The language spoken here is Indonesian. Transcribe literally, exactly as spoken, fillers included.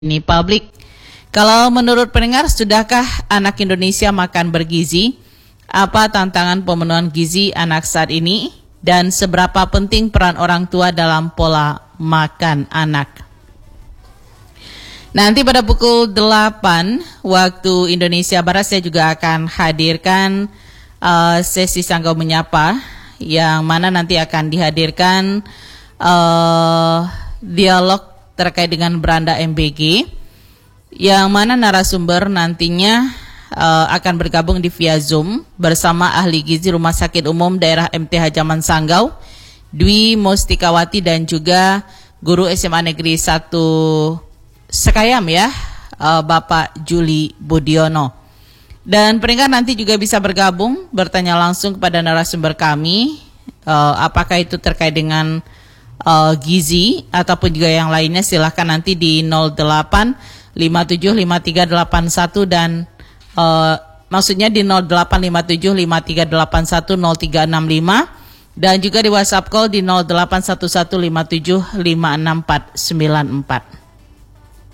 Ini publik. Kalau menurut pendengar, sudahkah anak Indonesia makan bergizi? Apa tantangan pemenuhan gizi anak saat ini? Dan seberapa penting peran orang tua dalam pola makan anak? Nanti pada pukul delapan waktu Indonesia Barat saya juga akan hadirkan uh, sesi Sanggau Menyapa, yang mana nanti akan dihadirkan uh, dialog terkait dengan beranda M B G, yang mana narasumber nantinya uh, akan bergabung di via Zoom bersama ahli gizi Rumah Sakit Umum Daerah M T H Zaman Sanggau, Dwi Mustikawati, dan juga guru S M A Negeri satu Sekayam ya, uh, Bapak Juli Budiono. Dan pendengar nanti juga bisa bergabung, bertanya langsung kepada narasumber kami, uh, apakah itu terkait dengan Uh, gizi ataupun juga yang lainnya. Silahkan nanti di nol delapan lima tujuh lima tiga delapan satu dan uh, maksudnya di nol delapan lima tujuh lima tiga delapan satu nol tiga enam lima, dan juga di WhatsApp call di nol delapan satu satu lima tujuh lima enam empat sembilan empat.